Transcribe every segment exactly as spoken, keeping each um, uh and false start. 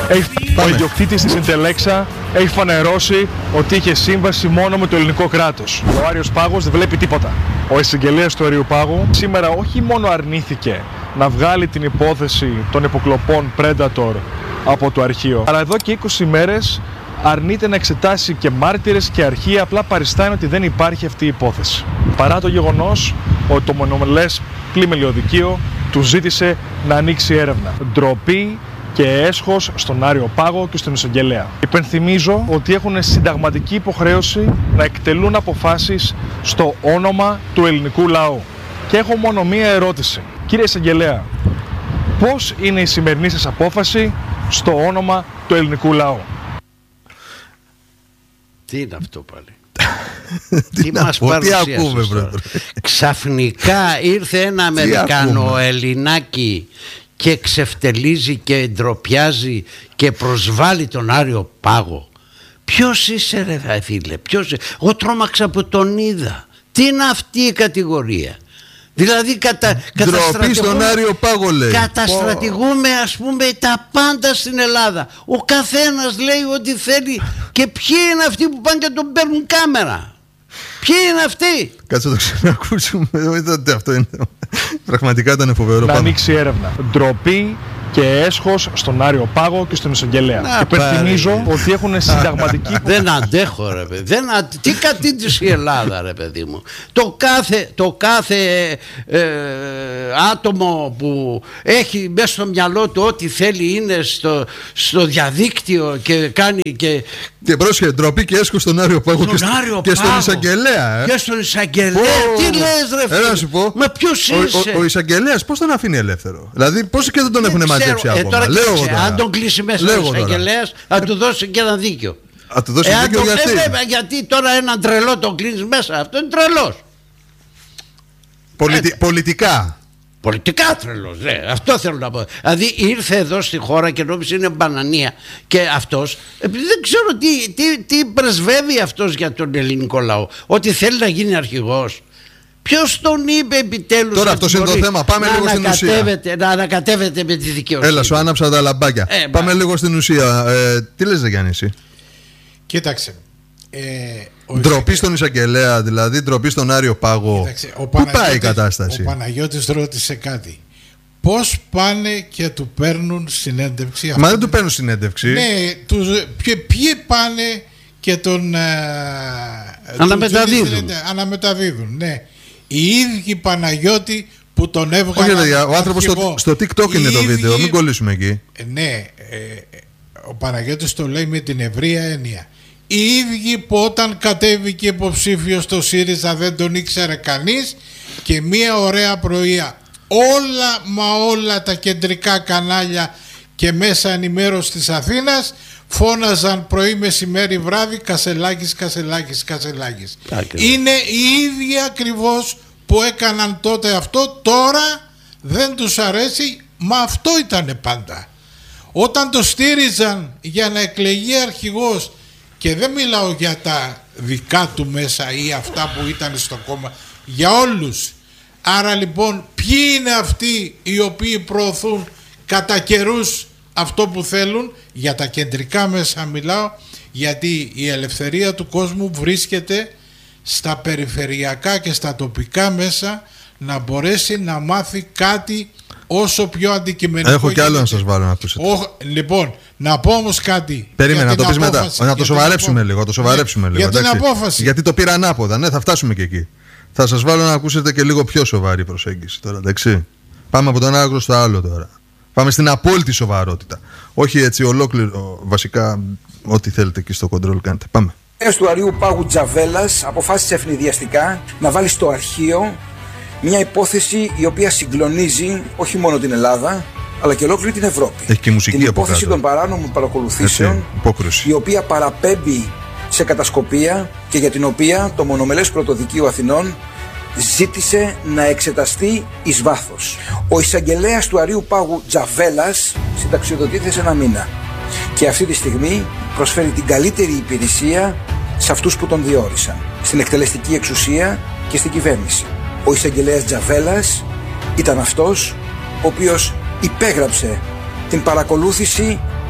Ο ιδιοκτήτης της Ιντελέξα έχει φανερώσει ότι είχε σύμβαση μόνο με το ελληνικό κράτος. Ο Άριος Πάγος δεν βλέπει τίποτα. Ο εισαγγελέας του Αριού Πάγου σήμερα όχι μόνο αρνήθηκε να βγάλει την υπόθεση των υποκλοπών Predator από το αρχείο, αλλά εδώ και είκοσι μέρες αρνείται να εξετάσει και μάρτυρες και αρχεία, απλά παριστάνει ότι δεν υπάρχει αυτή η υπόθεση. Παρά το γεγονός ότι το μονομελές πλημελιωδικείο του ζήτησε να ανοίξει έρευνα. Ντροπή και έσχος στον Άριο Πάγο και στον εισαγγελέα. Υπενθυμίζω ότι έχουν συνταγματική υποχρέωση να εκτελούν αποφάσεις στο όνομα του ελληνικού λαού. Και έχω μόνο μία ερώτηση. Κύριε εισαγγελέα, πώς είναι η σημερινή σας απόφαση στο όνομα του ελληνικού λαού? Τι είναι αυτό πάλι? Τι μας παρουσίασες τώρα? Ξαφνικά ήρθε ένα Αμερικάνο Ελληνάκι και ξεφτελίζει και ντροπιάζει και προσβάλλει τον Άριο Πάγο. Ποιος είσαι ρε φίλε? Ποιος... Εγώ τρόμαξα που τον είδα. Τι είναι αυτή η κατηγορία? Δηλαδή κατα... ντροπή στον Άριο Πάγο λέει. Καταστρατηγούμε ας πούμε τα πάντα στην Ελλάδα. Ο καθένας λέει ό,τι θέλει. Και ποιοι είναι αυτοί που πάνε και τον παίρνουν κάμερα? Ποιοι είναι αυτοί? Κάτσε να το ξανακούσουμε. Αυτό είναι. Πραγματικά ήταν φοβερό. Να ανοίξει έρευνα. Ντροπή και έσχος στον Άριο Πάγο και στον εισαγγελέα. Υπενθυμίζω ότι έχουν συνταγματική. Δεν αντέχω ρε παιδί. Δεν α... Τι κατήτησε η Ελλάδα ρε παιδί μου? Το κάθε, το κάθε ε, άτομο που έχει μέσα στο μυαλό του ό,τι θέλει είναι στο, στο διαδίκτυο και κάνει και... Και πρόσχε, ντροπή και έσχος στον Άριο Πάγο και, Άριο και στον εισαγγελέα. Ε. Και στον εισαγγελέα. Oh, τι λες ρε φίλε? Να σου πω. Μα ποιος είσαι? Ο, ο, ο εισαγγελέας πώς τον αφήνει ελεύθερο? Δηλαδή πώς και δεν τον έχουν μαζέψει ε, ακόμα? Τώρα Λέω ξέρω, τώρα. Αν τον κλείσει μέσα ο εισαγγελέας θα του δώσει και ένα δίκιο. Θα του δώσει ε, δίκιο γιατί? Ε, βέβαια, γιατί τώρα έναν τρελό τον κλείνεις μέσα? Αυτό είναι τρελός. Πολιτι, πολιτικά. Πολιτικά τρελός, ναι, αυτό θέλω να πω. Δηλαδή ήρθε εδώ στη χώρα και νόμιζε είναι μπανανία. Και αυτός, επειδή δεν ξέρω τι, τι, τι πρεσβεύει αυτός για τον ελληνικό λαό. Ότι θέλει να γίνει αρχηγός. Ποιος τον είπε επιτέλους? Τώρα αυτό είναι το θέμα. Πάμε λίγο στην ουσία. Να ανακατεύεται με τη δικαιοσύνη. Έλα, σου άναψα τα λαμπάκια. Ε, Πάμε λίγο στην ουσία. Ε, τι λες, Γιάννη, εσύ? Κοίταξε. Ε, ντροπή στον εισαγγελέα, δηλαδή ντροπή στον Άριο Πάγο. Κοίταξε, πού πάει η κατάσταση? Ο Παναγιώτης ρώτησε κάτι. Πώς πάνε και του παίρνουν συνέντευξη? Μα δεν του παίρνουν συνέντευξη. Ναι, τους, ποιοι, ποιοι πάνε και τον ε, αναμεταδίδουν. Τους, αναμεταδίδουν, ναι. Οι ίδιοι Παναγιώτη που τον έβγαλαν. Όχι, ο άνθρωπος στο, στο TikTok είναι το βίντεο, μην κολλήσουμε εκεί. Ναι, ε, ο Παναγιώτης το λέει με την ευρεία έννοια. Οι ίδιοι που όταν κατέβηκε υποψήφιος στο ΣΥΡΙΖΑ δεν τον ήξερε κανείς και μία ωραία πρωία όλα μα όλα τα κεντρικά κανάλια και μέσα ενημέρωση της Αθήνας φώναζαν πρωί, μεσημέρι, βράδυ Κασελάκης, Κασελάκης, Κασελάκης. Είναι οι ίδιοι ακριβώς που έκαναν τότε αυτό, τώρα δεν τους αρέσει, μα αυτό ήτανε πάντα. Όταν το στήριζαν για να εκλεγεί αρχηγός, και δεν μιλάω για τα δικά του μέσα ή αυτά που ήταν στο κόμμα, για όλους. Άρα λοιπόν ποιοι είναι αυτοί οι οποίοι προωθούν κατά καιρούς αυτό που θέλουν? Για τα κεντρικά μέσα μιλάω, γιατί η ελευθερία του κόσμου βρίσκεται στα περιφερειακά και στα τοπικά μέσα, να μπορέσει να μάθει κάτι όσο πιο αντικειμενικό. Έχω κι άλλο να σας βάλω να ακούσετε. Ο, λοιπόν, να πω όμως κάτι. Περίμενε να το πεις μετά. Να το σοβαρέψουμε λίγο. Το σοβαρέψουμε ναι, λίγο. Για την απόφαση. Γιατί το πήρα ανάποδα. Ναι, θα φτάσουμε και εκεί. Θα σας βάλω να ακούσετε και λίγο πιο σοβαρή προσέγγιση τώρα. Εντάξει. Πάμε από τον άκρο στο άλλο τώρα. Πάμε στην απόλυτη σοβαρότητα. Όχι έτσι ολόκληρο. Βασικά, ό,τι θέλετε εκεί στο control κάνετε. Πάμε. Ο του Αρίου Πάγου Τζαβέλας αποφάσισε ευνηδιαστικά να βάλει στο αρχείο μια υπόθεση η οποία συγκλονίζει όχι μόνο την Ελλάδα, αλλά και ολόκληρη την Ευρώπη. Έχει και μουσική την υπόθεση από των παράνομων παρακολουθήσεων, η οποία παραπέμπει σε κατασκοπία και για την οποία το μονομελές Πρωτοδικείο Αθηνών ζήτησε να εξεταστεί εις βάθος. Ο εισαγγελέας του Αρίου Πάγου Τζαβέλας συνταξιοδοτήθηκε σε ένα μήνα και αυτή τη στιγμή προσφέρει την καλύτερη υπηρεσία σε αυτούς που τον διόρισαν, στην εκτελεστική εξουσία και στην κυβέρνηση. Ο εισαγγελέας Τζαβέλας ήταν αυτός ο οποίος υπέγραψε την παρακολούθηση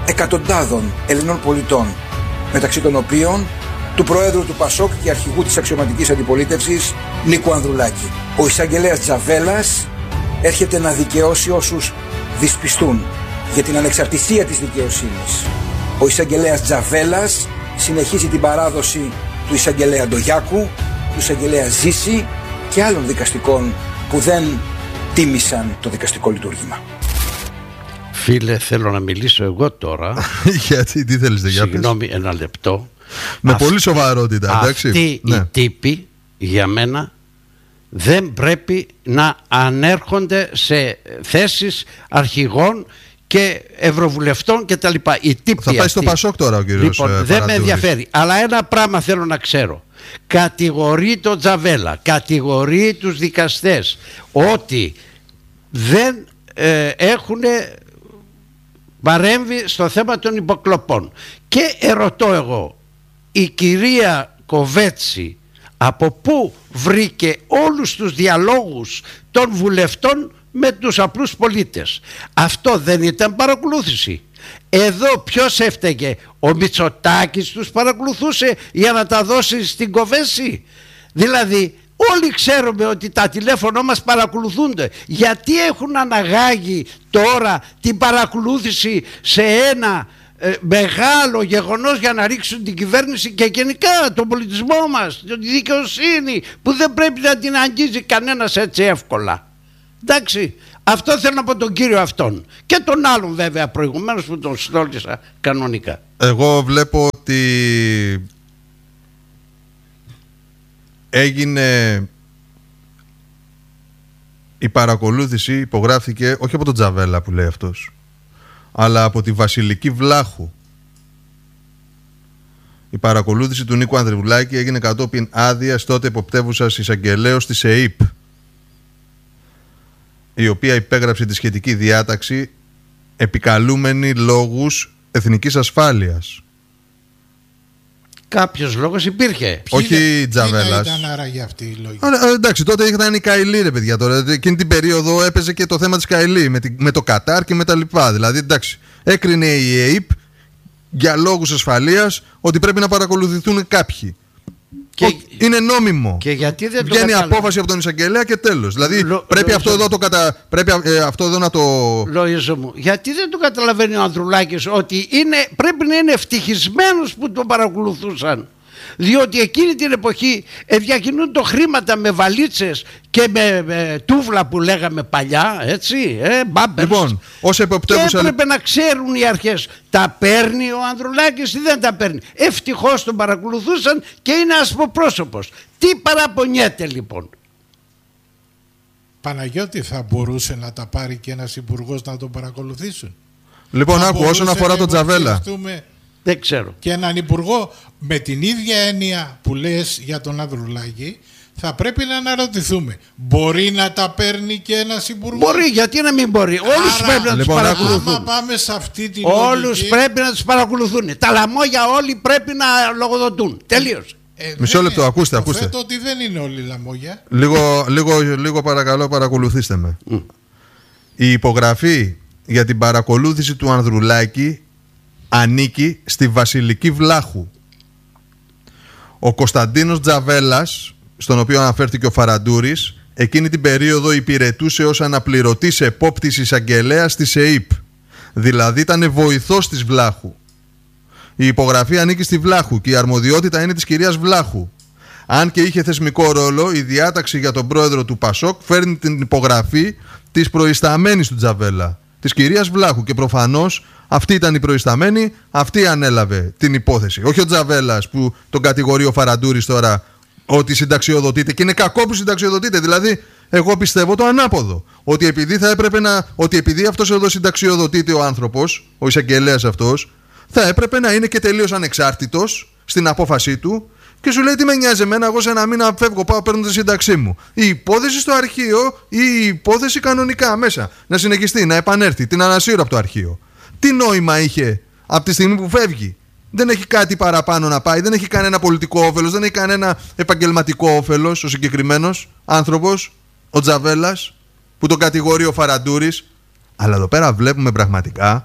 εκατοντάδων Ελληνών πολιτών, μεταξύ των οποίων του Προέδρου του Πασόκ και αρχηγού της αξιωματικής αντιπολίτευσης Νίκου Ανδρουλάκη. Ο εισαγγελέας Τζαβέλας έρχεται να δικαιώσει όσους δυσπιστούν για την ανεξαρτησία της δικαιοσύνης. Ο εισαγγελέας Τζαβέλας συνεχίζει την παράδοση του εισαγγελέα Ντογιάκου, του εισαγγελέα Ζήση και άλλων δικαστικών που δεν τίμησαν το δικαστικό λειτουργήμα. Φίλε, θέλω να μιλήσω εγώ τώρα. Γιατί, τι θέλεις, δεν Συγγνώμη, ένα λεπτό. Με Αυτ... πολύ σοβαρότητα, εντάξει. Αυτοί ναι. οι τύποι για μένα δεν πρέπει να ανέρχονται σε θέσεις αρχηγών και ευρωβουλευτών και τα λοιπά. Οι τύποι θα πάει αυτοί. Στο Πασόκ τώρα ο κύριος Λοιπόν, ε, δεν με ενδιαφέρει. Αλλά ένα πράγμα θέλω να ξέρω. Κατηγορεί τον Τζαβέλα, κατηγορεί τους δικαστές ότι δεν ε, έχουν παρέμβει στο θέμα των υποκλοπών. Και ερωτώ εγώ, η κυρία Κοβέτση από πού βρήκε όλους τους διαλόγους των βουλευτών με τους απλούς πολίτες? Αυτό δεν ήταν παρακολούθηση? Εδώ ποιος έφταιγε? Ο Μητσοτάκης τους παρακολουθούσε για να τα δώσει στην Κοβέτση? Δηλαδή όλοι ξέρουμε ότι τα τηλέφωνά μας παρακολουθούνται. Γιατί έχουν αναγάγει τώρα την παρακολούθηση σε ένα ε, μεγάλο γεγονός για να ρίξουν την κυβέρνηση και γενικά τον πολιτισμό μας, τη δικαιοσύνη που δεν πρέπει να την αγγίζει κανένας έτσι εύκολα? Εντάξει, αυτό θέλω να πω τον κύριο αυτόν και τον άλλον βέβαια προηγουμένως που τον στόλισα κανονικά. Εγώ βλέπω ότι έγινε η παρακολούθηση, υπογράφηκε όχι από τον Τζαβέλα που λέει αυτός, αλλά από τη Βασιλική Βλάχου. Η παρακολούθηση του Νίκου Ανδρουλάκη έγινε κατόπιν άδειας τότε υποπτεύουσας εισαγγελέως της ΕΥΠ, η οποία υπέγραψε τη σχετική διάταξη επικαλούμενη λόγους εθνικής ασφάλειας. Κάποιος λόγος υπήρχε. Όχι Τζαβέλας. Τι ήταν άραγε αυτή η λόγη? Α, εντάξει, τότε ήταν η Καηλή, ρε παιδιά. Τώρα. Εκείνη την περίοδο έπαιζε και το θέμα της Καηλή με, με το Κατάρ και με τα λοιπά. Δηλαδή, εντάξει, έκρινε η ΕΥΠ για λόγους ασφαλείας ότι πρέπει να παρακολουθηθούν κάποιοι. Και... είναι νόμιμο. Και γιατί δεν το βγαίνει απόφαση από τον εισαγγελέα και τέλος. Δηλαδή Λο... πρέπει, αυτό εδώ, το κατα... πρέπει ε, αυτό εδώ να το... Λόγιζε μου, γιατί δεν το καταλαβαίνει ο Ανδρουλάκης ότι είναι, πρέπει να είναι ευτυχισμένος που τον παρακολουθούσαν? Διότι εκείνη την εποχή διακινούν το χρήματα με βαλίτσες και με, με τούβλα που λέγαμε παλιά, έτσι, ε, μπάμπερς. Λοιπόν, ως εποπτεύουσα... Και έπρεπε να ξέρουν οι αρχές, τα παίρνει ο Ανδρουλάκης ή δεν τα παίρνει? Ευτυχώς τον παρακολουθούσαν και είναι ασποπρόσωπος. Τι παραπονιέται λοιπόν? Παναγιώτη, θα μπορούσε να τα πάρει και ένας υπουργός να τον παρακολουθήσουν? Λοιπόν, άκου, όσον αφορά τον Τζαβέλα, δεν ξέρω. Και έναν υπουργό με την ίδια έννοια που λες για τον Ανδρουλάκη, θα πρέπει να αναρωτηθούμε, μπορεί να τα παίρνει και ένας υπουργός? Μπορεί, γιατί να μην μπορεί? Άρα, όλους πρέπει να λοιπόν, τους παρακολουθούν. Άμα πάμε σε αυτή την όλους λογική, πρέπει να τους παρακολουθούν. Τα λαμόγια όλοι πρέπει να λογοδοτούν. Τελείως. Ε, Μισό λεπτό, ακούστε, ακούστε. Θέτω ότι δεν είναι όλοι λαμόγια. Λίγο, λίγο, λίγο παρακαλώ, παρακολουθήστε με. Mm. Η υπογραφή για την παρακολούθηση του Ανδρουλάκη ανήκει στη Βασιλική Βλάχου. Ο Κωνσταντίνος Τζαβέλας, στον οποίο αναφέρθηκε ο Φαραντούρης, εκείνη την περίοδο υπηρετούσε ως αναπληρωτής επόπτης εισαγγελέας της ΕΥΠ. Δηλαδή ήταν βοηθός της Βλάχου. Η υπογραφή ανήκει στη Βλάχου και η αρμοδιότητα είναι της κυρίας Βλάχου. Αν και είχε θεσμικό ρόλο, η διάταξη για τον πρόεδρο του Πασόκ φέρνει την υπογραφή της προϊσταμένης του Τζαβέλα, της κυρίας Βλάχου, και προφανώς αυτή ήταν η προϊσταμένη, αυτή ανέλαβε την υπόθεση. Όχι ο Τζαβέλας που τον κατηγορεί ο Φαραντούρης τώρα ότι συνταξιοδοτείται, και είναι κακό που συνταξιοδοτείται. Δηλαδή, εγώ πιστεύω το ανάποδο. Ότι επειδή, θα έπρεπε να, ότι επειδή αυτός εδώ συνταξιοδοτείται ο άνθρωπος, ο εισαγγελέας αυτός, θα έπρεπε να είναι και τελείως ανεξάρτητος στην απόφασή του και σου λέει τι με νοιάζει εμένα, εγώ σε ένα μήνα φεύγω, πάω, παίρνω τη σύνταξή μου. Η υπόθεση στο αρχείο ή η υπόθεση κανονικά μέσα. Να συνεχιστεί, να επανέλθει, την ανασύρω από το αρχείο. Τι νόημα είχε από τη στιγμή που φεύγει? Δεν έχει κάτι παραπάνω να πάει, δεν έχει κανένα πολιτικό όφελος, δεν έχει κανένα επαγγελματικό όφελος ο συγκεκριμένος άνθρωπος, ο Τζαβέλας, που τον κατηγορεί ο Φαραντούρης. Αλλά εδώ πέρα βλέπουμε πραγματικά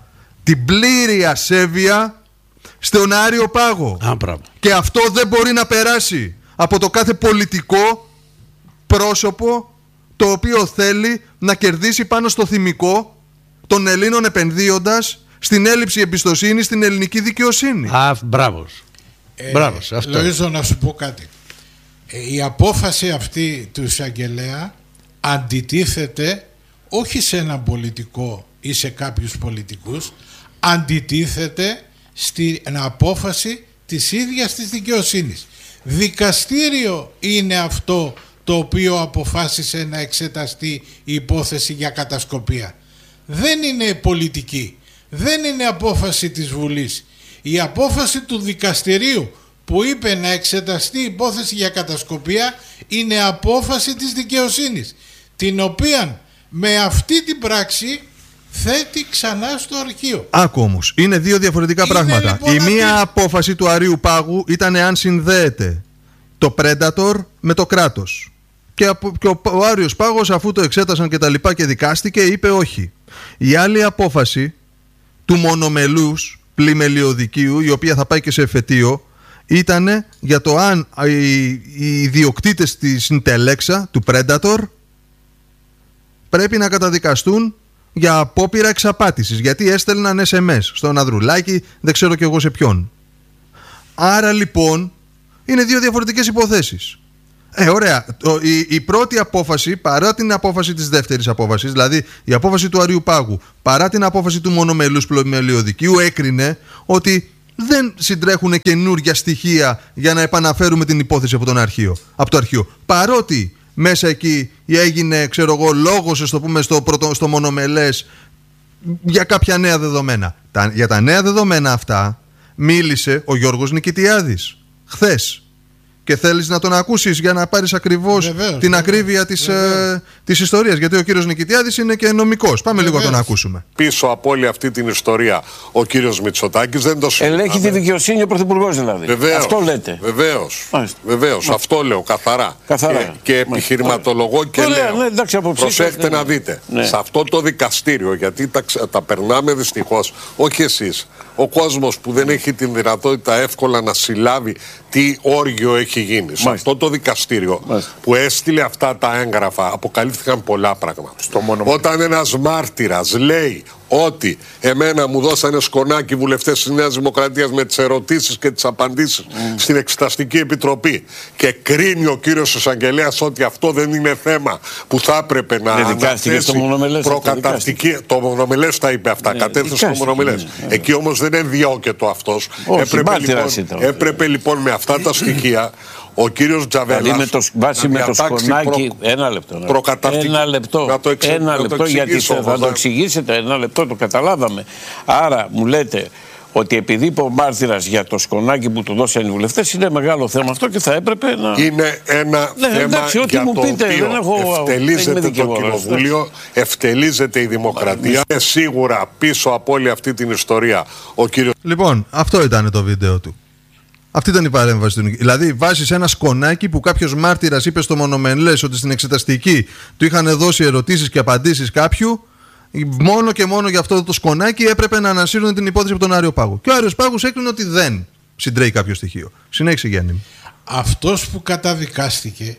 την πλήρη ασέβεια στον Άριο Πάγο. Α, και αυτό δεν μπορεί να περάσει από το κάθε πολιτικό πρόσωπο το οποίο θέλει να κερδίσει πάνω στο θυμικό των Ελλήνων, επενδύοντας στην έλλειψη εμπιστοσύνης στην ελληνική δικαιοσύνη. Α, μπράβο. Ε, Μπράβος, αυτό. Λογίζω να σου πω κάτι. Ε, η απόφαση αυτή του εισαγγελέα αντιτίθεται όχι σε έναν πολιτικό ή σε κάποιους πολιτικούς, αντιτίθεται στην απόφαση της ίδιας της δικαιοσύνης. Δικαστήριο είναι αυτό το οποίο αποφάσισε να εξεταστεί η υπόθεση για κατασκοπία. Δεν είναι πολιτική, δεν είναι απόφαση της Βουλής. Η απόφαση του δικαστηρίου που είπε να εξεταστεί η υπόθεση για κατασκοπία είναι απόφαση της δικαιοσύνης, την οποία με αυτή την πράξη θέτει ξανά στο αρχείο. Άκου όμως, είναι δύο διαφορετικά είναι πράγματα. Λοιπόν η μία αυτή... απόφαση του Αρείου Πάγου ήταν αν συνδέεται το Predator με το κράτος. Και, και ο, ο Άριος Πάγος, αφού το εξέτασαν και τα λοιπά και δικάστηκε, είπε όχι. Η άλλη απόφαση του μονομελούς πλημελιωδικίου, η οποία θα πάει και σε εφετείο, ήταν για το αν οι, οι ιδιοκτήτες της Συντελέξα, του Predator, πρέπει να καταδικαστούν για απόπειρα εξαπάτησης, γιατί έστελναν ες εμ ες στον Ανδρουλάκη, δεν ξέρω κι εγώ σε ποιον. Άρα λοιπόν είναι δύο διαφορετικές υποθέσεις. Ε, ωραία. Η, η πρώτη απόφαση, παρά την απόφαση της δεύτερης απόφασης, δηλαδή η απόφαση του Αρείου Πάγου, παρά την απόφαση του μονομελούς πλημελιωδικίου, έκρινε ότι δεν συντρέχουν καινούργια στοιχεία για να επαναφέρουμε την υπόθεση από, τον αρχείο, από το αρχείο. Παρότι μέσα εκεί έγινε, ξέρω εγώ, λόγος, ας το πούμε, στο, πρωτο, στο μονομελές για κάποια νέα δεδομένα. Τα, για τα νέα δεδομένα αυτά μίλησε ο Γιώργος Νικητιάδης χθες. Και θέλεις να τον ακούσεις για να πάρεις ακριβώς βεβαίως, την βεβαίως, ακρίβεια της, ε, της ιστορίας. Γιατί ο κύριος Νικητιάδης είναι και νομικός. Πάμε βεβαίως. λίγο να τον ακούσουμε. Πίσω από όλη αυτή την ιστορία ο κύριος Μητσοτάκης δεν το συζητάμε. Ελέγχει τη δικαιοσύνη ο Πρωθυπουργός δηλαδή. Βεβαίως, αυτό λέτε. Βεβαίως. Βεβαίως. Αυτό λέω καθαρά. καθαρά. Και, και επιχειρηματολογώ και Ωραία, λέω. Ναι, εντάξει, προσέχτε ναι. να δείτε. Ναι. Σε αυτό το δικαστήριο, γιατί τα, τα περνάμε δυστυχώς, όχι εσείς. Ο κόσμος που δεν έχει την δυνατότητα εύκολα να συλλάβει τι όργιο έχει γίνει. Μάλιστα. Σε αυτό το δικαστήριο Μάλιστα. που έστειλε αυτά τα έγγραφα αποκαλύφθηκαν πολλά πράγματα. Όταν ένας μάρτυρας λέει ότι εμένα μου δώσανε σκονάκι βουλευτές της Νέας Δημοκρατίας με τις ερωτήσεις και τις απαντήσεις mm. στην Εξεταστική Επιτροπή και κρίνει ο κύριος εισαγγελέας ότι αυτό δεν είναι θέμα που θα έπρεπε να αναθέσει προκαταρτική. Το μονομελές τα είπε αυτά, ναι, κατέθεσε το μονομελές. Ναι, ναι. Εκεί όμως δεν ενδιώκετο αυτός. Όχι, έπρεπε, λοιπόν, έπρεπε λοιπόν με αυτά τα στοιχεία ο κύριος Τζαβέλας δηλαδή με το, βάση με το σκονάκι προ... ένα λεπτό, ναι. ένα λεπτό, να το εξε... ένα να λεπτό το γιατί θα, θα το εξηγήσετε ένα λεπτό, το καταλάβαμε. Άρα μου λέτε ότι επειδή είπε ο μάρτυρας για το σκονάκι που του δώσαν οι βουλευτές είναι μεγάλο θέμα αυτό και θα έπρεπε να... Είναι ένα ναι, θέμα εντάξει, για το πείτε, οποίο δεν έχω... ευτελίζεται το κοινοβούλιο, ευτελίζεται η δημοκρατία. Είναι σίγουρα πίσω από όλη αυτή την ιστορία ο κύριος... Λοιπόν, αυτό ήταν το βίντεο του. Αυτή ήταν η παρέμβαση του. Δηλαδή, βάζεις ένα σκονάκι που κάποιος μάρτυρας είπε στο μονομελές ότι στην εξεταστική του είχαν δώσει ερωτήσεις και απαντήσεις κάποιου. Μόνο και μόνο για αυτό το σκονάκι έπρεπε να ανασύρουν την υπόθεση από τον Άριο Πάγο. Και ο Άριος Πάγος έκρινε ότι δεν συντρέχει κάποιο στοιχείο. Συνέχισε, Γιάννη. Αυτός που καταδικάστηκε,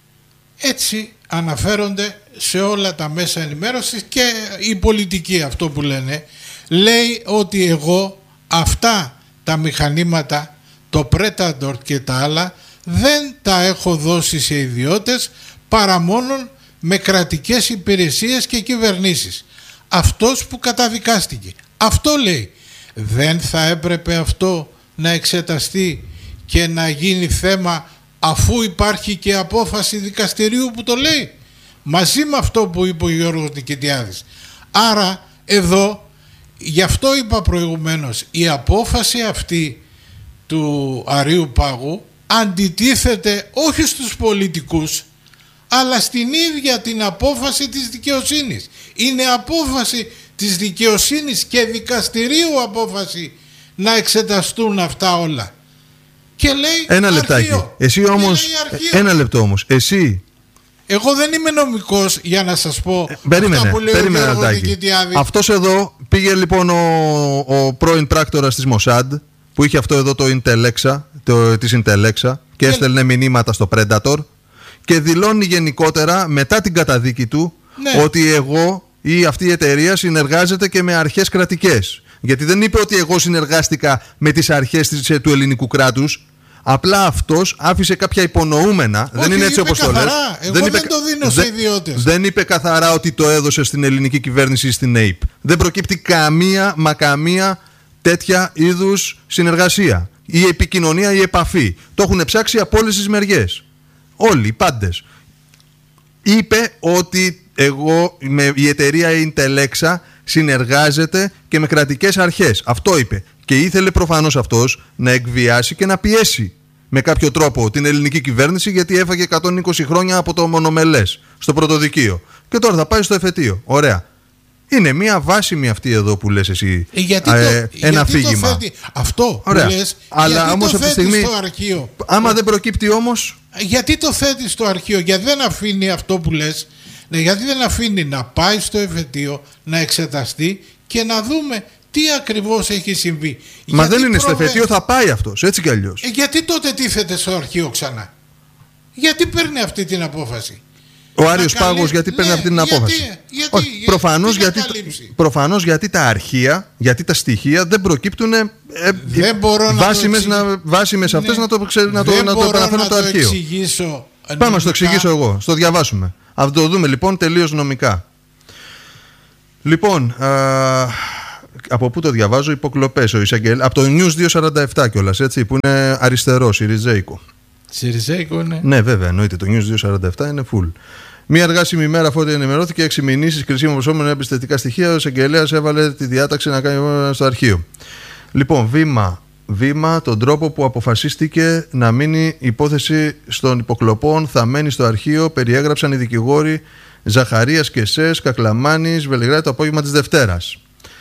έτσι αναφέρονται σε όλα τα μέσα ενημέρωσης και η πολιτική, αυτό που λένε, λέει ότι εγώ αυτά τα μηχανήματα, το Predator και τα άλλα, δεν τα έχω δώσει σε ιδιώτες παρά μόνον με κρατικές υπηρεσίες και κυβερνήσεις. Αυτός που καταδικάστηκε. Αυτό λέει. Δεν θα έπρεπε αυτό να εξεταστεί και να γίνει θέμα αφού υπάρχει και απόφαση δικαστηρίου που το λέει. Μαζί με αυτό που είπε ο Γιώργος Νικητιάδης. Άρα εδώ, γι' αυτό είπα προηγουμένως, η απόφαση αυτή του Αρείου Πάγου αντιτίθεται όχι στους πολιτικούς αλλά στην ίδια την απόφαση της δικαιοσύνης. Είναι απόφαση της δικαιοσύνης και δικαστηρίου απόφαση να εξεταστούν αυτά όλα. Και λέει ένα λεπτάκι. Εσύ όμως, ένα λεπτό όμως. Εσύ Εγώ δεν είμαι νομικός για να σας πω ε, περίμενε, αυτά που λέει περίμενε, ο Διάδη. Αυτός εδώ πήγε λοιπόν ο, ο πρώην πράκτορας της Μοσάντ που είχε αυτό εδώ το Intelexa, το, της Intelexa και έστελνε μηνύματα στο Predator και δηλώνει γενικότερα μετά την καταδίκη του ναι. ότι εγώ ή αυτή η εταιρεία συνεργάζεται και με αρχές κρατικές. Γιατί δεν είπε ότι εγώ συνεργάστηκα με τις αρχές της, του ελληνικού κράτους. Απλά αυτός άφησε κάποια υπονοούμενα. Όχι, δεν είναι έτσι όπως το λες. Εγώ δεν, δεν είπε, το δίνω σε ιδιώτες. Δεν είπε καθαρά ότι το έδωσε στην ελληνική κυβέρνηση ή στην ΑΕΠ. Δεν προκύπτει καμία μα καμία τέτοια είδους συνεργασία. Η επικοινωνία, η επαφή. Το έχουν ψάξει από όλες τις μεριές. Όλοι, οι πάντες. Είπε ότι εγώ, με, η εταιρεία Intelexa συνεργάζεται και με κρατικές αρχές. Αυτό είπε. Και ήθελε προφανώς αυτός να εκβιάσει και να πιέσει με κάποιο τρόπο την ελληνική κυβέρνηση, γιατί έφαγε εκατόν είκοσι χρόνια από το μονομελές στο πρωτοδικείο. Και τώρα θα πάει στο εφετείο. Ωραία. Είναι μια βάσιμη αυτή εδώ που λες εσύ. Ε, γιατί το, ε, ένα γιατί φύγημα. Το θέτει, αυτό Ωραία. που λες, αλλά γιατί όμως το από τη θέτει στιγμή, στο αρχείο. Άμα δεν προκύπτει όμως. Γιατί το θέτει στο αρχείο, γιατί δεν αφήνει αυτό που λες. Ναι, γιατί δεν αφήνει να πάει στο εφετείο, να εξεταστεί και να δούμε τι ακριβώς έχει συμβεί. Μα γιατί δεν είναι προβε... στο εφετείο, θα πάει αυτός, έτσι κι αλλιώς. Ε, γιατί τότε τίθεται στο αρχείο ξανά. Γιατί παίρνει αυτή την απόφαση. Ο Άριος καλύ... Πάγος γιατί παίρνει ναι, αυτή την απόφαση. Γιατί, γιατί, Όχι, γιατί, προφανώς, γιατί, προφανώς γιατί τα αρχεία, γιατί τα στοιχεία δεν προκύπτουν ε, δεν μπορώ βάσιμες, να να, βάσιμες αυτές ναι. να το, ξε, να το, να το επαναφέρουν το αρχείο. Εξηγήσω Πάμε να το εξηγήσω εγώ, στο διαβάσουμε. Αυτό το δούμε λοιπόν τελείως νομικά. Λοιπόν, α, από πού το διαβάζω, υποκλοπές, ο εισαγγελ... από το News διακόσια σαράντα επτά κιόλας, έτσι, που είναι αριστερό, Σιριζέικο. Σιριζέικο είναι. Ναι, βέβαια, εννοείται, το News διακόσια σαράντα επτά είναι full. Μία εργάσιμη ημέρα αφού ενημερώθηκε, έξι μηνύσεις κρισίμων προσώπων εμπιστευτικά στοιχεία, ο εισαγγελέας έβαλε τη διάταξη να κάνει στο αρχείο. Λοιπόν, βήμα, βήμα, τον τρόπο που αποφασίστηκε να μείνει η υπόθεση στον υποκλοπών θα μένει στο αρχείο, περιέγραψαν οι δικηγόροι Ζαχαρίας και Σες, Κακλαμάνης, Βελιγράδη το απόγευμα της Δευτέρας.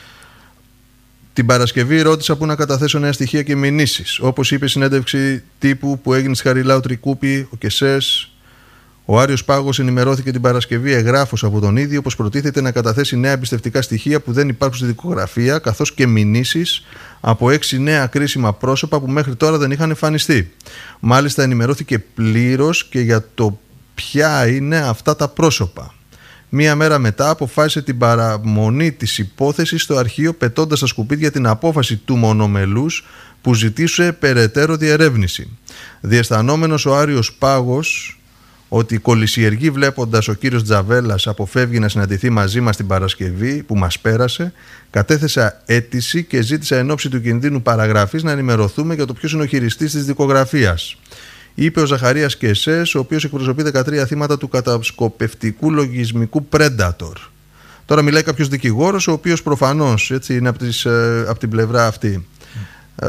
Την Παρασκευή ρώτησα πού να καταθέσω νέα στοιχεία και μηνύσεις. Όπως είπε η συνέντευξη τύπου που έγινε στη Χαριλάου Τρικούπη, ο Κεσές, ο Άριος Πάγος ενημερώθηκε την Παρασκευή εγγράφος από τον ίδιο πως προτίθεται να καταθέσει νέα εμπιστευτικά στοιχεία που δεν υπάρχουν στη δικογραφία, καθώς και μηνύσεις από έξι νέα κρίσιμα πρόσωπα που μέχρι τώρα δεν είχαν εμφανιστεί. Μάλιστα ενημερώθηκε πλήρως και για το ποια είναι αυτά τα πρόσωπα. Μία μέρα μετά αποφάσισε την παραμονή της υπόθεσης στο αρχείο, πετώντας στα σκουπίδια την απόφαση του μονομελούς που ζητούσε περαιτέρω διερεύνηση. Διαισθανόμενος ο Άριος Πάγος ότι κολυσιεργεί βλέποντας ο κύριος Τζαβέλας αποφεύγει να συναντηθεί μαζί μας την Παρασκευή που μας πέρασε, κατέθεσα αίτηση και ζήτησα εν ώψη του κινδύνου παραγραφής να ενημερωθούμε για το ποιος είναι ο χειριστής της δικογραφίας. Είπε ο Ζαχαρίας Κεσές, ο οποίος εκπροσωπεί δεκατρία θύματα του κατασκοπευτικού λογισμικού Predator. Τώρα μιλάει κάποιος δικηγόρος, ο οποίος προφανώς έτσι, είναι από, τις, ε, από την πλευρά αυτή. Ε,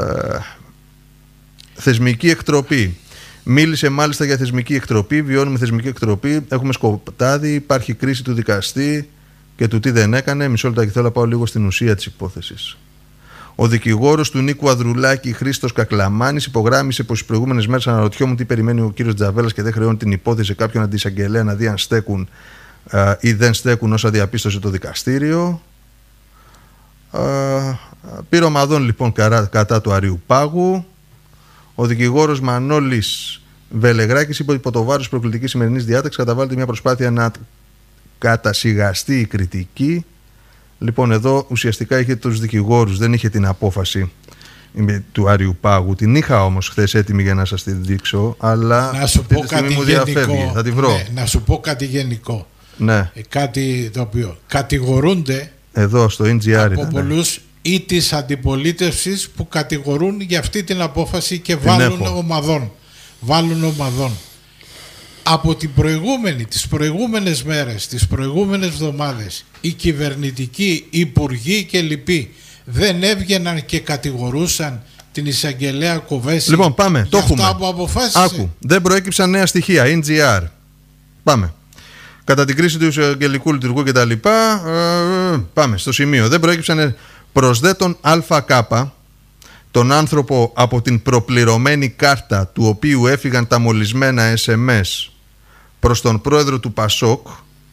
θεσμική εκτροπή. Μίλησε μάλιστα για θεσμική εκτροπή, βιώνουμε θεσμική εκτροπή, έχουμε σκοτάδι, υπάρχει κρίση του δικαστή και του τι δεν έκανε. Μισό λεπτό και θέλω να πάω λίγο στην ουσία της υπόθεσης. Ο δικηγόρος του Νίκου Ανδρουλάκη, Χρήστος Κακλαμάνης, υπογράμμισε πως τις προηγούμενες μέρες αναρωτιόμουν τι περιμένει ο κύριος Τζαβέλας και δεν χρεώνει την υπόθεση σε κάποιον αντισαγγελέα να δει αν στέκουν α, ή δεν στέκουν όσα διαπίστωσε το δικαστήριο. Α, πήρε ομαδών λοιπόν καρά, κατά του Αρίου Πάγου. Ο δικηγόρος Μανώλης Βελεγράκης είπε ότι υπό το βάρος προκλητικής σημερινής διάταξης καταβάλλεται μια προσπάθεια να κατασιγαστεί η κριτική. Λοιπόν, εδώ ουσιαστικά είχε τους δικηγόρους, δεν είχε την απόφαση του Άριου Πάγου. Την είχα όμως χθες έτοιμη για να σας τη δείξω, αλλά να σου πω κάτι μου γενικό. Θα τη βρω. Ναι, να σου πω κάτι γενικό. Ναι. Ε, κάτι το οποίο κατηγορούνται εδώ στο εν τζι αρ από ήταν, πολλούς ή της αντιπολίτευσης που κατηγορούν για αυτή την απόφαση και βάλουν ομαδών. Βάλουν ομαδών. Από την προηγούμενη, τις προηγούμενες μέρες, τις προηγούμενες εβδομάδες, οι κυβερνητικοί, υπουργοί και λοιποί δεν έβγαιναν και κατηγορούσαν την εισαγγελέα Κοβέση. Λοιπόν, πάμε, το έχουμε. Αυτά που αποφάσισε. Άκου, δεν προέκυψαν νέα στοιχεία, εν τζι αρ. Πάμε. Κατά την κρίση του εισαγγελικού λειτουργού κτλ. Ε, πάμε στο σημείο. Δεν προέκυψαν προσδέτων ΑΚ, τον άνθρωπο από την προπληρωμένη κάρτα του οποίου έφυγαν τα μολυσμένα ες εμ ες προς τον πρόεδρο του Πασόκ,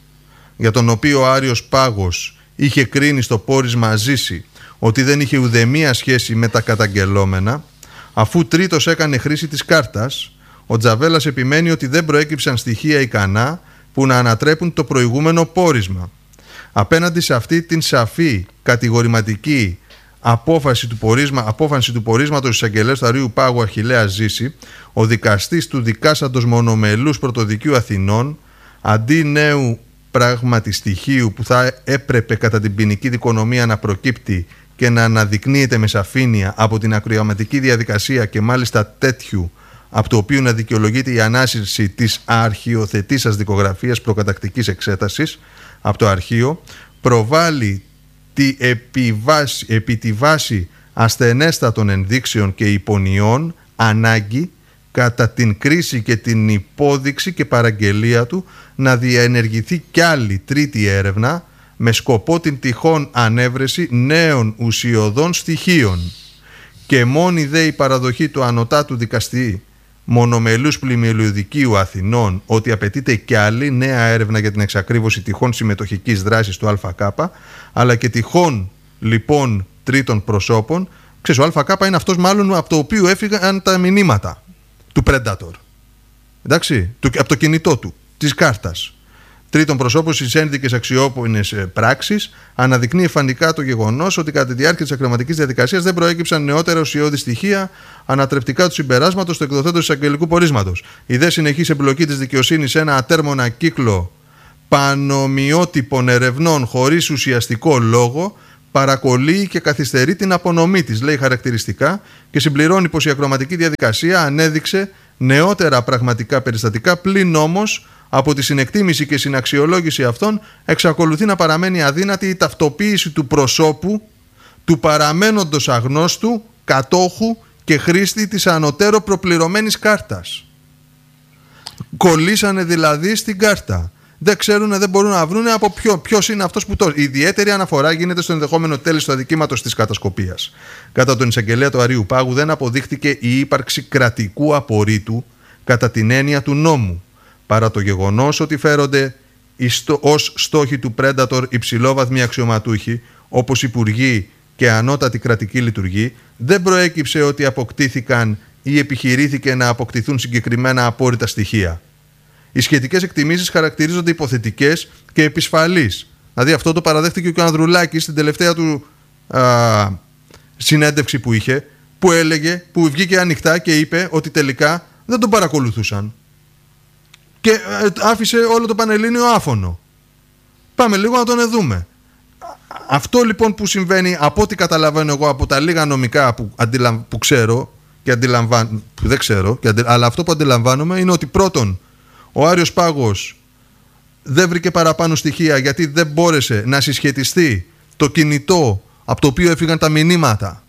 για τον οποίο ο Άριος Πάγος είχε κρίνει στο πόρισμα Ζήση ότι δεν είχε ουδέμια σχέση με τα καταγγελόμενα, αφού τρίτος έκανε χρήση της κάρτας, ο Τζαβέλας επιμένει ότι δεν προέκυψαν στοιχεία ικανά που να ανατρέπουν το προηγούμενο πόρισμα. Απέναντι σε αυτή την σαφή κατηγορηματική απόφαση του, πορίσμα, απόφαση του πορίσματος της εισαγγελέας του Αρείου Πάγου Αρχιλλέας Ζήση, ο δικαστής του δικάσαντος μονομελούς πρωτοδικείου Αθηνών, αντί νέου πραγματιστοιχείου που θα έπρεπε κατά την ποινική δικονομία να προκύπτει και να αναδεικνύεται με σαφήνεια από την ακροαματική διαδικασία και μάλιστα τέτοιου από το οποίο να δικαιολογείται η ανάσυρση της αρχιοθετήσας δικογραφίας προκατακτικής εξέτασης από το αρχείο, προβάλλει τη επιβάση, επί τη βάση ασθενέστατων ενδείξεων και υπονοιών ανάγκη κατά την κρίση και την υπόδειξη και παραγγελία του να διαενεργηθεί κι άλλη τρίτη έρευνα με σκοπό την τυχόν ανέβρεση νέων ουσιωδών στοιχείων, και μόνη δε η παραδοχή του ανωτάτου δικαστή μονομελούς πλημμυλιωδικείου Αθηνών ότι απαιτείται κι άλλη νέα έρευνα για την εξακρίβωση τυχόν συμμετοχικής δράσης του ΑΚ, αλλά και τυχόν λοιπόν τρίτων προσώπων. Ξέρεις, ο ΑΚ είναι αυτός μάλλον από το οποίο έφυγαν τα μηνύματα του Predator, εντάξει, από το κινητό του, της κάρτας. Τρίτον προσώπων στις ένδικες αξιόπινες πράξεις, αναδεικνύει φανικά το γεγονός ότι κατά τη διάρκεια της ακροαματικής διαδικασίας δεν προέκυψαν νεότερα ουσιώδη στοιχεία ανατρεπτικά του συμπεράσματος του εκδοθέντος εισαγγελικού πορίσματος. Η δε συνεχής εμπλοκή της δικαιοσύνης σε ένα ατέρμονα κύκλο πανομοιότυπων ερευνών χωρίς ουσιαστικό λόγο παρακολύει και καθυστερεί την απονομή της, λέει χαρακτηριστικά, και συμπληρώνει πως η ακροαματική διαδικασία ανέδειξε νεότερα πραγματικά περιστατικά, πλην όμως από τη συνεκτίμηση και συναξιολόγηση αυτών εξακολουθεί να παραμένει αδύνατη η ταυτοποίηση του προσώπου του παραμένοντος αγνώστου κατόχου και χρήστη της ανωτέρω προπληρωμένης κάρτας. Κολλήσανε δηλαδή στην κάρτα. Δεν ξέρουν, δεν μπορούν να βρουν από ποιο, ποιος είναι αυτός που το... Η ιδιαίτερη αναφορά γίνεται στο ενδεχόμενο τέλος του αδικήματος της κατασκοπίας. Κατά τον εισαγγελέα του Αρείου Πάγου δεν αποδείχτηκε η ύπαρξη κρατικού απορρίτου κατά την έννοια του νόμου, παρά το γεγονός ότι φέρονται ως στόχοι του Predator υψηλόβαθμοι αξιωματούχοι, όπως υπουργοί και ανώτατη κρατική λειτουργή, δεν προέκυψε ότι αποκτήθηκαν ή επιχειρήθηκε να αποκτηθούν συγκεκριμένα απόρριτα στοιχεία. Οι σχετικές εκτιμήσεις χαρακτηρίζονται υποθετικές και επισφαλείς. Δηλαδή αυτό το παραδέχτηκε και ο Ανδρουλάκης στην τελευταία του α, συνέντευξη που είχε, που έλεγε, που βγήκε ανοιχτά και είπε ότι τελικά δεν τον παρακολουθούσαν. Και ε, άφησε όλο το Πανελλήνιο άφωνο. Πάμε λίγο να τον δούμε. Αυτό λοιπόν που συμβαίνει, από ό,τι καταλαβαίνω εγώ από τα λίγα νομικά που, αντιλαμ, που ξέρω και αντιλαμβάνω, που δεν ξέρω, και αντι, αλλά αυτό που αντιλαμβάνομαι είναι ότι πρώτον, ο Άριος Πάγος δεν βρήκε παραπάνω στοιχεία γιατί δεν μπόρεσε να συσχετιστεί το κινητό από το οποίο έφυγαν τα μηνύματα.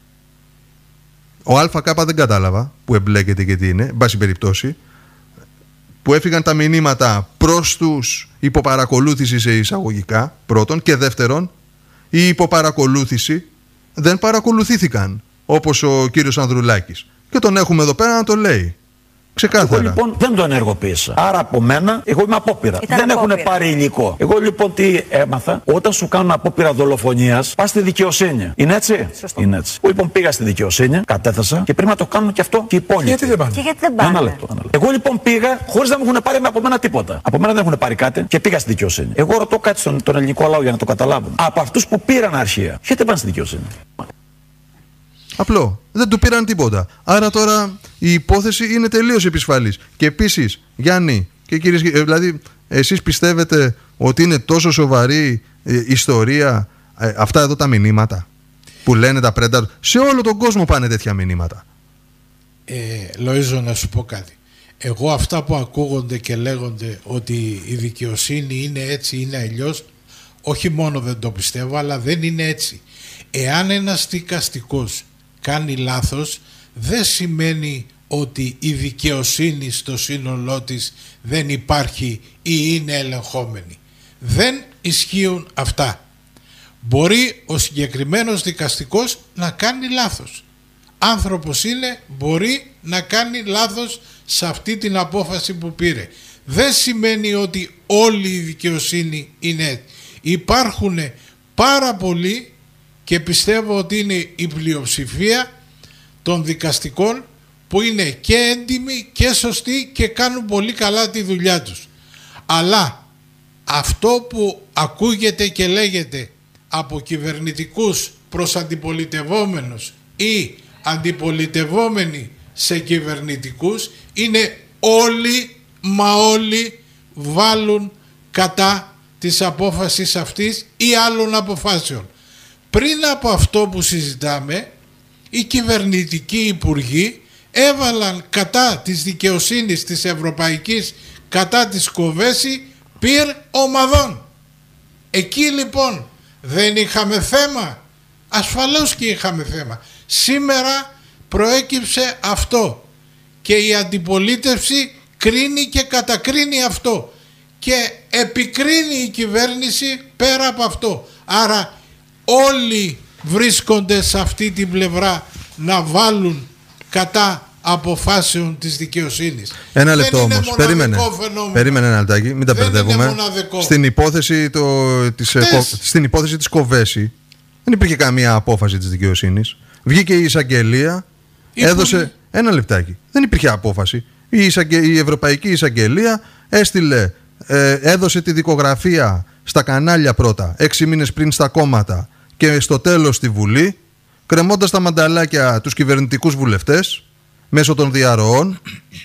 Ο ΑΚ δεν κατάλαβα που εμπλέκεται και τι είναι, εν πάση περιπτώσει, που έφυγαν τα μηνύματα προς τους υποπαρακολούθηση σε εισαγωγικά, πρώτον, και δεύτερον, η υποπαρακολούθηση δεν παρακολουθήθηκαν, όπως ο κύριος Ανδρουλάκης. Και τον έχουμε εδώ πέρα να το λέει. Ξεκάθαρα. Εγώ λοιπόν δεν το ενεργοποίησα. Άρα από μένα, εγώ είμαι απόπειρα. Δεν έχουν πάρει υλικό. Εγώ λοιπόν τι έμαθα, όταν σου κάνουν απόπειρα δολοφονίας, πας στη δικαιοσύνη. Είναι έτσι? Σωστό. Είναι έτσι. Εγώ λοιπόν πήγα στη δικαιοσύνη, κατέθεσα και πρέπει να το κάνουν και αυτό και οι υπόλοιποι. Γιατί δεν πάνε? Και γιατί δεν πάνε? Ένα λεπτό, ένα λεπτό. Εγώ λοιπόν πήγα χωρίς να μου έχουν πάρει από μένα τίποτα. Από μένα δεν έχουν πάρει κάτι και πήγα στη δικαιοσύνη. Εγώ ρωτώ κάτι στον τον ελληνικό λαό για να το καταλάβουν. Από αυτούς που πήραν αρχεία, γιατί πάνε στη δικαιοσύνη? Απλό. Δεν του πήραν τίποτα. Άρα τώρα η υπόθεση είναι τελείως επισφαλής. Και επίσης, Γιάννη και κύριε, δηλαδή εσείς πιστεύετε ότι είναι τόσο σοβαρή ε, ιστορία ε, αυτά εδώ τα μηνύματα που λένε τα Predator? Σε όλο τον κόσμο πάνε τέτοια μηνύματα. Ε, Λοΐζο, να σου πω κάτι. Εγώ αυτά που ακούγονται και λέγονται ότι η δικαιοσύνη είναι έτσι, είναι αλλιώς, όχι μόνο δεν το πιστεύω, αλλά δεν είναι έτσι. Εάν ένας δικαστικός κάνει λάθος, δεν σημαίνει ότι η δικαιοσύνη στο σύνολό της δεν υπάρχει ή είναι ελεγχόμενη. Δεν ισχύουν αυτά. Μπορεί ο συγκεκριμένος δικαστικός να κάνει λάθος. Άνθρωπος είναι, μπορεί να κάνει λάθος σε αυτή την απόφαση που πήρε. δεν σημαίνει ότι όλη η δικαιοσύνη είναι έτσι. Υπάρχουν πάρα πολλοί, και πιστεύω ότι είναι η πλειοψηφία των δικαστικών, που είναι και έντιμοι και σωστοί και κάνουν πολύ καλά τη δουλειά τους. Αλλά αυτό που ακούγεται και λέγεται από κυβερνητικούς προς αντιπολιτευόμενους ή αντιπολιτευόμενοι σε κυβερνητικούς είναι όλοι, μα όλοι βάλουν κατά της απόφασης αυτής ή άλλων αποφάσεων. Πριν από αυτό που συζητάμε, οι κυβερνητικοί υπουργοί έβαλαν κατά της δικαιοσύνης της ευρωπαϊκής, κατά της Κοβέση, πυρ ομαδών. Εκεί λοιπόν δεν είχαμε θέμα? Ασφαλώς και είχαμε θέμα. Σήμερα προέκυψε αυτό και η αντιπολίτευση κρίνει και κατακρίνει αυτό και επικρίνει η κυβέρνηση πέρα από αυτό. Άρα όλοι βρίσκονται σε αυτή την πλευρά να βάλουν κατά αποφάσεων της δικαιοσύνης. Ένα λεπτό όμως, περίμενε, περίμενε ένα λεπτάκι, μην τα μπερδεύουμε. Στην υπόθεση, το, της, στην υπόθεση της Κοβέση δεν υπήρχε καμία απόφαση της δικαιοσύνης. Βγήκε η εισαγγελία, η έδωσε... Που... Ένα λεπτάκι, δεν υπήρχε απόφαση. Η, εισαγγε... η Ευρωπαϊκή Εισαγγελία έστειλε, ε, έδωσε τη δικογραφία στα κανάλια πρώτα, έξι μήνες πριν στα κόμματα και στο τέλος στη Βουλή, κρεμώντας τα μανταλάκια τους κυβερνητικούς βουλευτές μέσω των διαρροών,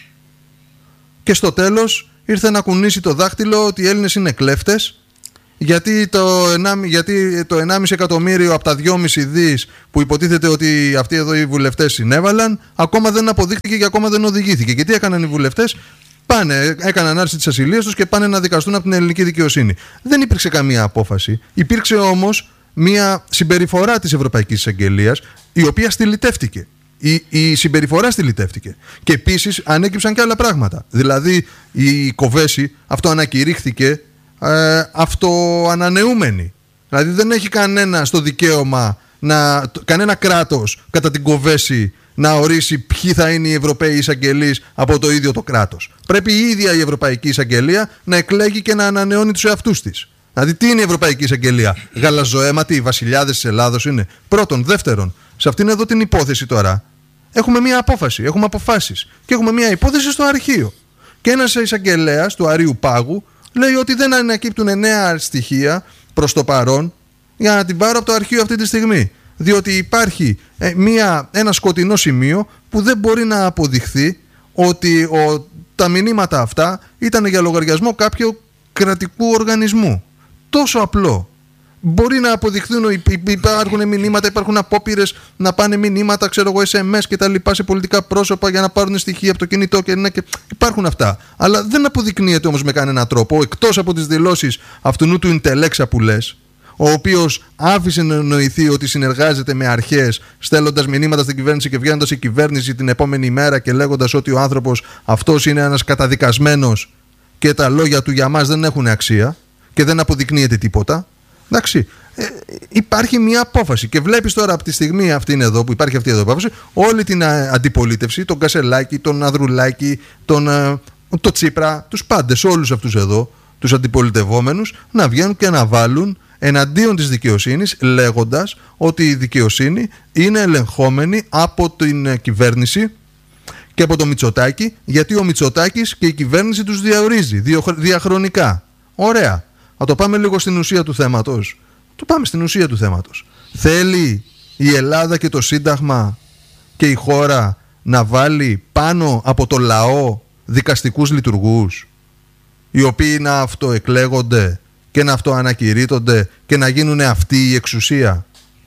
και στο τέλος ήρθε να κουνήσει το δάχτυλο ότι οι Έλληνες είναι κλέφτες, γιατί το, γιατί το ενάμιση εκατομμύριο από τα δυόμισι δις που υποτίθεται ότι αυτοί εδώ οι βουλευτές συνέβαλαν ακόμα δεν αποδείχτηκε και ακόμα δεν οδηγήθηκε. Και τι έκαναν οι βουλευτές? Πάνε, έκαναν άρση της ασυλίας τους και πάνε να δικαστούν από την ελληνική δικαιοσύνη. Δεν υπήρξε καμία απόφαση. Υπήρξε όμως μια συμπεριφορά της Ευρωπαϊκής Εισαγγελίας, η οποία στυλιτεύτηκε. Η, η συμπεριφορά στυλιτεύτηκε. Και επίσης ανέκυψαν και άλλα πράγματα. Δηλαδή η Κοβέση αυτοανακηρύχθηκε ε, αυτοανανεούμενη. Δηλαδή δεν έχει κανένα στο δικαίωμα, να, κανένα κράτος κατά την Κοβέση να ορίσει ποιοι θα είναι οι Ευρωπαίοι εισαγγελείς από το ίδιο το κράτος. Πρέπει η ίδια η Ευρωπαϊκή Εισαγγελία να εκλέγει και να ανανεώνει τους εαυτούς της. Δηλαδή, τι είναι η Ευρωπαϊκή Εισαγγελία? Γαλαζοαίματοι, οι βασιλιάδες της Ελλάδος είναι? Πρώτον. Δεύτερον, σε αυτήν εδώ την υπόθεση τώρα έχουμε μία απόφαση, έχουμε αποφάσεις και έχουμε μία υπόθεση στο αρχείο. Και ένας εισαγγελέας του Αρείου Πάγου λέει ότι δεν ανακύπτουν νέα στοιχεία προς το παρόν για να την πάρω από το αρχείο αυτή τη στιγμή. Διότι υπάρχει ε, μία, ένα σκοτεινό σημείο που δεν μπορεί να αποδειχθεί ότι ο, τα μηνύματα αυτά ήταν για λογαριασμό κάποιου κρατικού οργανισμού. Τόσο απλό. Μπορεί να αποδειχθούν, υπάρχουν μηνύματα, υπάρχουν απόπειρες να πάνε μηνύματα, ξέρω εγώ, ες εμ ες και τα λοιπά σε πολιτικά πρόσωπα για να πάρουν στοιχεία από το κινητό και, και υπάρχουν αυτά. Αλλά δεν αποδεικνύεται όμως με κανένα τρόπο, εκτός από τις δηλώσεις αυτού του Ιντελέξα που λες, ο οποίος άφησε να εννοηθεί ότι συνεργάζεται με αρχές, στέλνοντας μηνύματα στην κυβέρνηση και βγαίνοντας η κυβέρνηση την επόμενη μέρα και λέγοντας ότι ο άνθρωπος αυτός είναι ένας καταδικασμένος και τα λόγια του για μας δεν έχουν αξία και δεν αποδεικνύεται τίποτα. Εντάξει, ε, υπάρχει μια απόφαση και βλέπεις τώρα από τη στιγμή αυτή εδώ που υπάρχει αυτή εδώ η απόφαση, όλη την α, αντιπολίτευση, τον Κασελάκη, τον Ανδρουλάκη, τον, α, τον Τσίπρα, τους πάντες, όλους αυτούς εδώ, τους αντιπολιτευόμενους, να βγαίνουν και να βάλουν εναντίον της δικαιοσύνης, λέγοντας ότι η δικαιοσύνη είναι ελεγχόμενη από την κυβέρνηση και από το Μητσοτάκη, γιατί ο Μητσοτάκης και η κυβέρνηση τους διαορίζει διαχρονικά. Ωραία. Θα το πάμε λίγο στην ουσία του θέματος. Το πάμε στην ουσία του θέματος. Θέλει η Ελλάδα και το Σύνταγμα και η χώρα να βάλει πάνω από το λαό δικαστικούς λειτουργούς, οι οποίοι να αυτοεκλέγονται και να αυτοανακηρύττονται και να γίνουν αυτοί η εξουσία?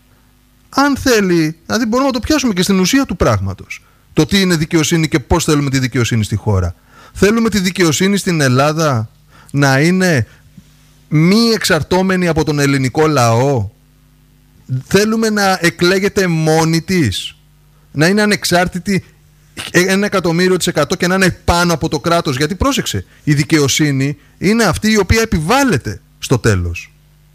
Αν θέλει, δηλαδή μπορούμε να το πιάσουμε και στην ουσία του πράγματος. Το τι είναι δικαιοσύνη και πώς θέλουμε τη δικαιοσύνη στη χώρα. Θέλουμε τη δικαιοσύνη στην Ελλάδα να είναι μη εξαρτώμενη από τον ελληνικό λαό? Θέλουμε να εκλέγεται μόνη της, να είναι ανεξάρτητη ένα εκατομμύριο της εκατό και να είναι πάνω από το κράτος? Γιατί πρόσεξε, η δικαιοσύνη είναι αυτή η οποία επιβάλλεται στο τέλος.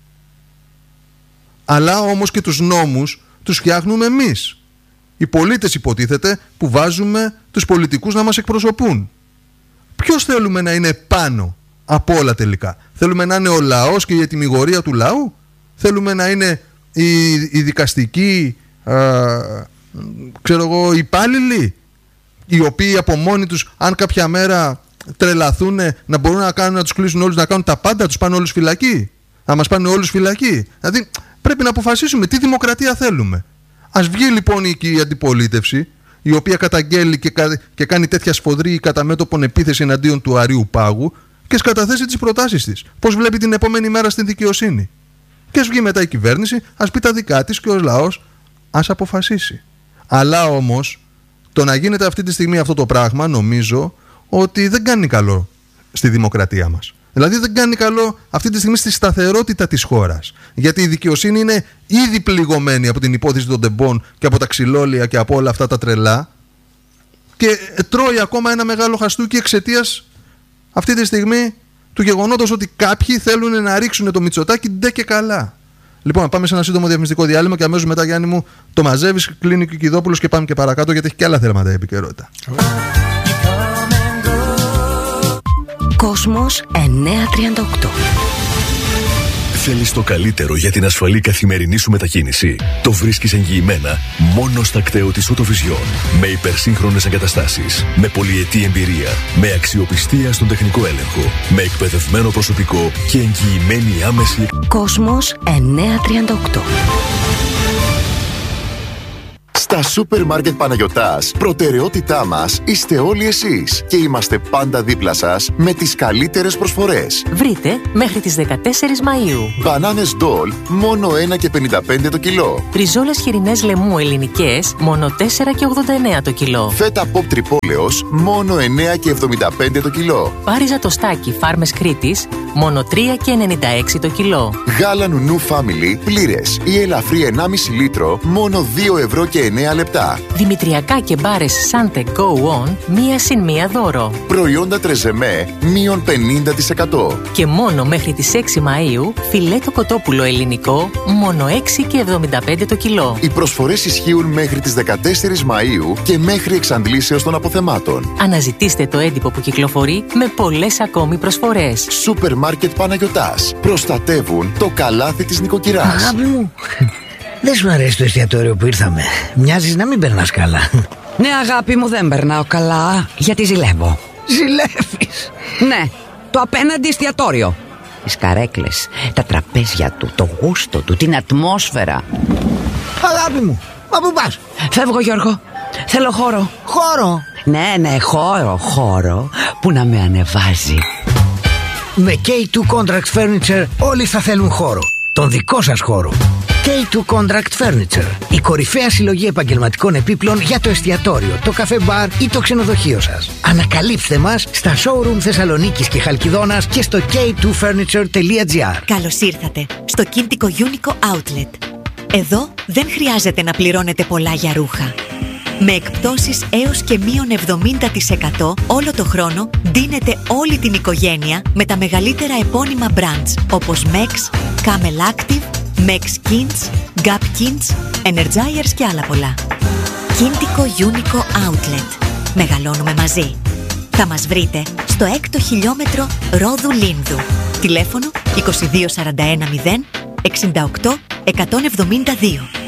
Αλλά όμως και τους νόμους τους φτιάχνουμε εμείς, οι πολίτες υποτίθεται, που βάζουμε τους πολιτικούς να μας εκπροσωπούν. Ποιος θέλουμε να είναι πάνω από όλα τελικά? Θέλουμε να είναι ο λαός και η ετυμηγορία του λαού? Θέλουμε να είναι οι, οι δικαστικοί α, ξέρω εγώ, υπάλληλοι, οι οποίοι από μόνοι τους, αν κάποια μέρα τρελαθούν, να μπορούν να κάνουν, να τους κλείσουν όλους, να κάνουν τα πάντα, να τους πάνε όλους φυλακή, να μας πάνε όλους φυλακή? Δηλαδή πρέπει να αποφασίσουμε τι δημοκρατία θέλουμε. Ας βγει λοιπόν η, η αντιπολίτευση, η οποία καταγγέλει και, κα, και κάνει τέτοια σφοδρή κατά μέτωπον επίθεση εναντίον του Αρείου Πάγου, και σκαταθέσει τις προτάσεις της. Πώς βλέπει την επόμενη μέρα στην δικαιοσύνη. Και ας βγει μετά η κυβέρνηση, ας πει τα δικά της και ο λαός ας αποφασίσει. Αλλά όμως το να γίνεται αυτή τη στιγμή αυτό το πράγμα, νομίζω ότι δεν κάνει καλό στη δημοκρατία μας. Δηλαδή δεν κάνει καλό αυτή τη στιγμή στη σταθερότητα της χώρας. Γιατί η δικαιοσύνη είναι ήδη πληγωμένη από την υπόθεση των τεμπών και από τα ξυλόλια και από όλα αυτά τα τρελά, και τρώει ακόμα ένα μεγάλο χαστούκι εξαιτίας αυτή τη στιγμή του γεγονότος ότι κάποιοι θέλουν να ρίξουν το Μητσοτάκη ντε και καλά. Λοιπόν, πάμε σε ένα σύντομο διαφημιστικό διάλειμμα και αμέσως μετά, Γιάννη μου, το μαζεύεις, κλείνει ο Κικιδόπουλος και πάμε και παρακάτω, γιατί έχει και άλλα θέματα η επικαιρότητα. Κόσμος εννιακόσια τριάντα οκτώ. Θέλεις το καλύτερο για την ασφαλή καθημερινή σου μετακίνηση? Το βρίσκεις εγγυημένα μόνο στα κτέο της Autovision. Με υπερσύγχρονες εγκαταστάσεις, με πολυετή εμπειρία, με αξιοπιστία στον τεχνικό έλεγχο, με εκπαιδευμένο προσωπικό και εγγυημένη άμεση. Κόσμος εννιακόσια τριάντα οκτώ. Στα Σούπερ Μάρκετ Παναγιωτάς, προτεραιότητά μας είστε όλοι εσείς και είμαστε πάντα δίπλα σας με τις καλύτερες προσφορές. Βρείτε μέχρι τις δεκατέσσερις Μαΐου. Μπανάνες Ντόλ, μόνο ένα και πενήντα πέντε το κιλό. Ριζόλες χοιρινές λεμού ελληνικές, μόνο τέσσερα και ογδόντα εννέα το κιλό. Φέτα Pop Τρυπόλεως, μόνο εννέα και εβδομήντα πέντε το κιλό. Πάριζα τοστάκι Φάρμες Κρήτης, μόνο τρία και ενενήντα έξι το κιλό. Γάλα Νουνού Family, πλήρες ή ελαφρύ ενάμιση λίτρο, μόνο δύο ευρώ και εννέα λεπτά. Δημητριακά και μπάρες Sante Go On, μία συν μία δώρο. Προϊόντα Τρεζεμέ, μείον πενήντα τοις εκατό. Και μόνο μέχρι τις έξι Μαΐου, φιλέτο κοτόπουλο ελληνικό, μόνο έξι και εβδομήντα πέντε το κιλό. Οι προσφορές ισχύουν μέχρι τις δεκατέσσερις Μαΐου και μέχρι εξαντλήσεως των αποθεμάτων. Αναζητήστε το έντυπο που κυκλοφορεί με πολλές ακόμη προσφορές. Σούπερ Μάρκετ Παναγιωτάς. Προστατεύουν το καλάθι της νοικοκυράς. Αγάπη μου, δεν σου αρέσει το εστιατόριο που ήρθαμε? Μοιάζεις να μην περνάς καλά. Ναι, αγάπη μου, δεν περνάω καλά, γιατί ζηλεύω. Ζηλεύεις? Ναι, το απέναντι εστιατόριο. Τις καρέκλες, τα τραπέζια του, το γούστο του, την ατμόσφαιρα. Αγάπη μου, μα πού πας? Φεύγω, Γιώργο, θέλω χώρο. Χώρο? Ναι, ναι, χώρο, χώρο που να με ανεβάζει. Με κέι τού Contract Furniture όλοι θα θέλουν χώρο. Τον δικό σας χώρο. κέι τού Contract Furniture. Η κορυφαία συλλογή επαγγελματικών επίπλων για το εστιατόριο, το καφέ μπαρ ή το ξενοδοχείο σας. Ανακαλύψτε μας στα showroom Θεσσαλονίκης και Χαλκιδόνας και στο κέι τού φέρνιτσερ τελεία τζι άρ. Καλώς ήρθατε στο Κίντικο Unico Outlet. Εδώ δεν χρειάζεται να πληρώνετε πολλά για ρούχα. Με εκπτώσεις έως και μείον εβδομήντα τοις εκατό όλο το χρόνο ντύνετε όλη την οικογένεια με τα μεγαλύτερα επώνυμα brands όπως Mex, Camel Active, Mex Kins, Gap Kins, Energizers και άλλα πολλά. Κίντικο Unico Outlet. Μεγαλώνουμε μαζί. Θα μας βρείτε στο έκτο χιλιόμετρο Ρόδου Λίνδου. Τηλέφωνο είκοσι δύο σαράντα ένα μηδέν εξήντα οκτώ εκατόν εβδομήντα δύο.